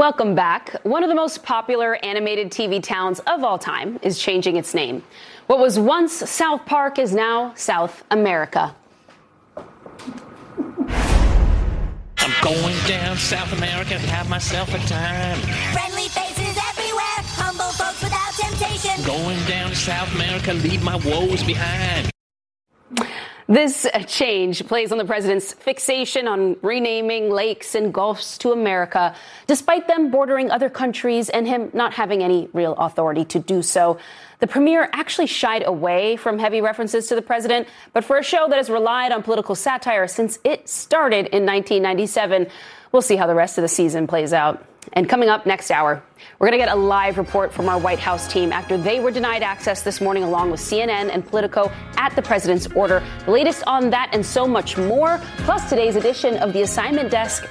Welcome back. One of the most popular animated TV towns of all time is changing its name. What was once South Park is now South America. I'm going down South America to have myself a time. Friendly faces everywhere, humble folks without temptation. Going down to South America, leave my woes behind. This change plays on the president's fixation on renaming lakes and gulfs to America, despite them bordering other countries and him not having any real authority to do so. The premier actually shied away from heavy references to the president, but for a show that has relied on political satire since it started in 1997, we'll see how the rest of the season plays out. And coming up next hour, we're going to get a live report from our White House team after they were denied access this morning along with CNN and Politico at the president's order. The latest on that and so much more, plus today's edition of the Assignment Desk